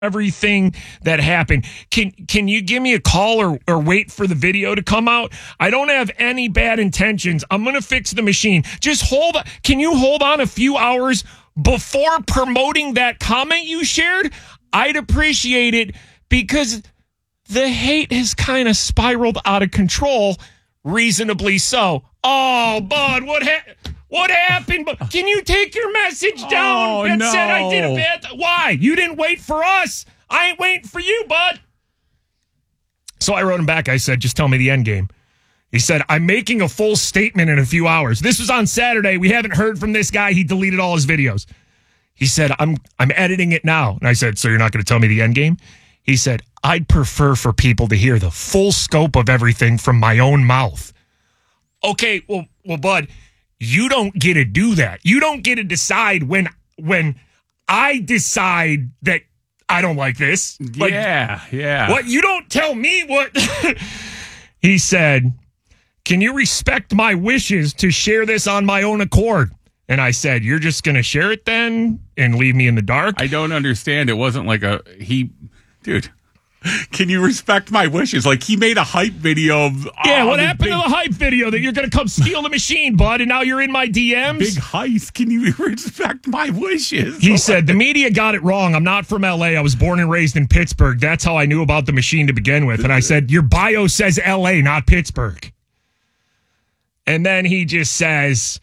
everything that happened. Can you give me a call or wait for the video to come out? I don't have any bad intentions. I'm going to fix the machine. Just hold on. Can you hold on a few hours before promoting that comment you shared? I'd appreciate it because the hate has kind of spiraled out of control, reasonably so. Oh, Bud, what happened? Can you take your message down? Oh, That no. said I did a bad... Why? You didn't wait for us. I ain't waiting for you, Bud. So I wrote him back. I said, just tell me the end game. He said, I'm making a full statement in a few hours. This was on Saturday. We haven't heard from this guy. He deleted all his videos. He said, I'm editing it now. And I said, so you're not going to tell me the end game? He said, I'd prefer for people to hear the full scope of everything from my own mouth. Okay, well, Bud, you don't get to do that. You don't get to decide when I decide that I don't like this. Like, yeah. What? You don't tell me what. He said, can you respect my wishes to share this on my own accord? And I said, you're just going to share it then and leave me in the dark? I don't understand. It wasn't like dude, can you respect my wishes? Like, he made a hype video of... Yeah, what happened to the hype video that you're going to come steal the machine, Bud, and now you're in my DMs? Big heist. Can you respect my wishes? He said, the media got it wrong. I'm not from L.A. I was born and raised in Pittsburgh. That's how I knew about the machine to begin with. And I said, your bio says L.A., not Pittsburgh. And then he just says,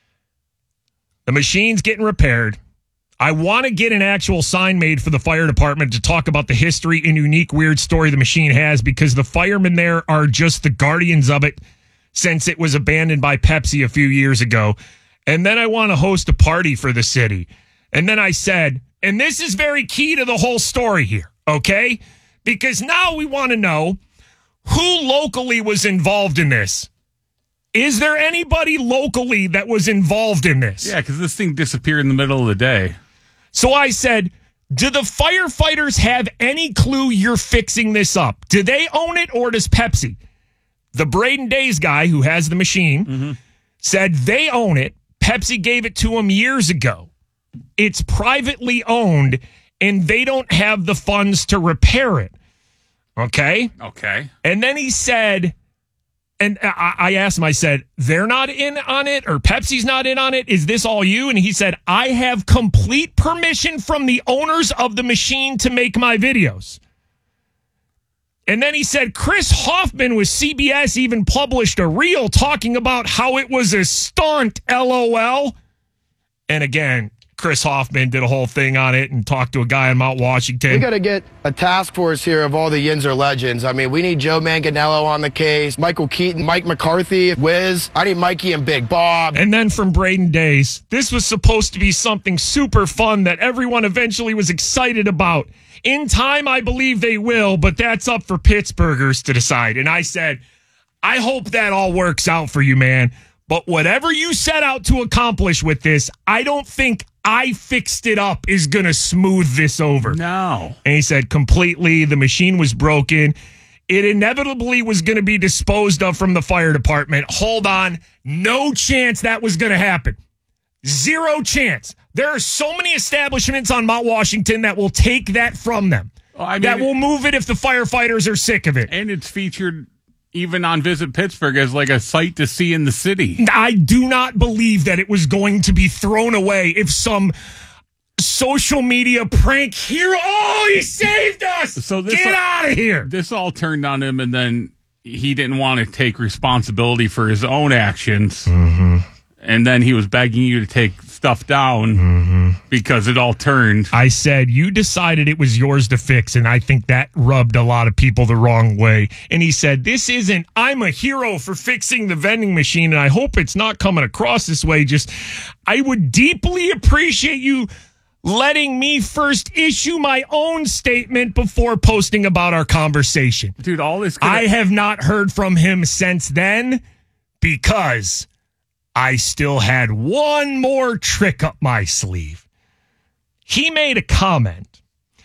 the machine's getting repaired. I want to get an actual sign made for the fire department to talk about the history and unique weird story the machine has, because the firemen there are just the guardians of it since it was abandoned by Pepsi a few years ago. And then I want to host a party for the city. And then I said, and this is very key to the whole story here, okay? Because now we want to know who locally was involved in this. Is there anybody locally that was involved in this? Yeah, because this thing disappeared in the middle of the day. So I said, do the firefighters have any clue you're fixing this up? Do they own it, or does Pepsi? The Braden Days guy who has the machine said they own it. Pepsi gave it to him years ago. It's privately owned, and they don't have the funds to repair it. Okay? Okay. And then he said... And I asked him, I said, they're not in on it, or Pepsi's not in on it. Is this all you? And he said, I have complete permission from the owners of the machine to make my videos. And then he said, Chris Hoffman with CBS even published a reel talking about how it was a stunt, LOL. And again, Chris Hoffman did a whole thing on it and talked to a guy in Mount Washington. We got to get a task force here of all the Yinzer legends. I mean, we need Joe Manganiello on the case, Michael Keaton, Mike McCarthy, Wiz. I need Mikey and Big Bob. And then from Braden Days, this was supposed to be something super fun that everyone eventually was excited about. In time, I believe they will, but that's up for Pittsburghers to decide. And I said, I hope that all works out for you, man. But whatever you set out to accomplish with this, I don't think I fixed it up is going to smooth this over. No. And he said completely, the machine was broken. It inevitably was going to be disposed of from the fire department. Hold on. No chance that was going to happen. Zero chance. There are so many establishments on Mount Washington that will take that from them. Well, that will move it if the firefighters are sick of it. And it's featured even on Visit Pittsburgh as like a sight to see in the city. I do not believe that it was going to be thrown away if some social media prank hero, he saved us! So get out of here! This all turned on him, and then he didn't want to take responsibility for his own actions. Mm-hmm. And then he was begging you to take stuff down because it all turned. I said, you decided it was yours to fix, and I think that rubbed a lot of people the wrong way. And he said, I'm a hero for fixing the vending machine, and I hope it's not coming across this way. Just, I would deeply appreciate you letting me first issue my own statement before posting about our conversation. Dude, all this... I have not heard from him since then because I still had one more trick up my sleeve. He made a comment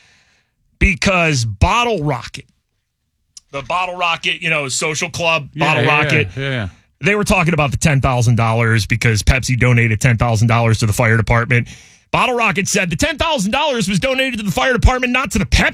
because Bottle Rocket, the Bottle Rocket, social club, Bottle Rocket, they were talking about the $10,000 because Pepsi donated $10,000 to the fire department. Bottle Rocket said the $10,000 was donated to the fire department, not to the Pepsi